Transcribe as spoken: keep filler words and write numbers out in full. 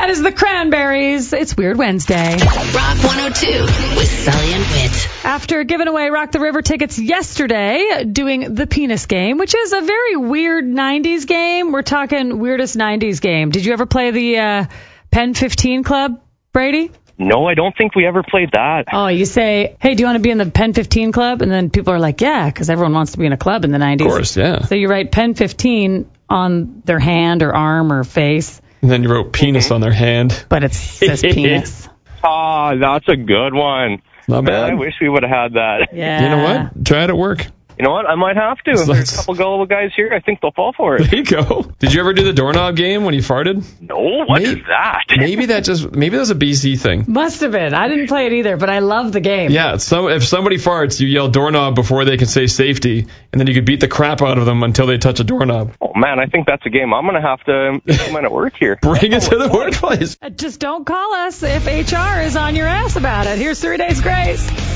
That is the Cranberries. It's Weird Wednesday. Rock one oh two with Sully and Whit. After giving away Rock the River tickets yesterday, doing the Penis Game, which is a very weird nineties game. We're talking weirdest nineties game. Did you ever play the uh, Pen fifteen Club, Brady? No, I don't think we ever played that. Oh, you say, hey, do you want to be in the Pen fifteen Club? And then people are like, yeah, because everyone wants to be in a club in the nineties. Of course, yeah. So you write Pen fifteen on their hand or arm or face. And then you wrote penis on their hand. But it says penis. Ah, that's a good one. Not bad. Man, I wish we would have had that. Yeah. You know what? Try it at work. You know what? I might have to. There's a couple gullible guys here. I think they'll fall for it. There you go. Did you ever do the doorknob game when you farted? No, what maybe, is that? Maybe that just maybe that was a B C thing. Must have been. I didn't play it either, but I love the game. Yeah, so if somebody farts, you yell doorknob before they can say safety, and then you could beat the crap out of them until they touch a doorknob. Oh, man, I think that's a game I'm going to have to implement at work here. Bring it to the workplace. Just don't call us if H R is on your ass about it. Here's Three Days Grace.